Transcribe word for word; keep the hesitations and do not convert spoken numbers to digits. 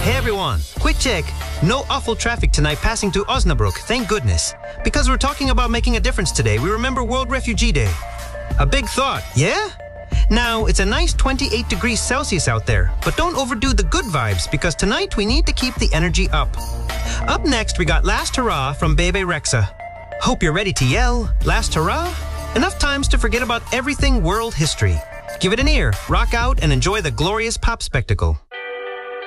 Hey everyone, quick check. No awful traffic tonight passing through Osnabrück, thank goodness. Because we're talking about making a difference today, we remember World Refugee Day. A big thought, yeah? Now, it's a nice twenty-eight degrees Celsius out there, but don't overdo the good vibes because tonight we need to keep the energy up. Up next, we got Last Hurrah from Bebe Rexha. Hope you're ready to yell, Last Hurrah? Enough times to forget about everything world history. Give it an ear, rock out, and enjoy the glorious pop spectacle.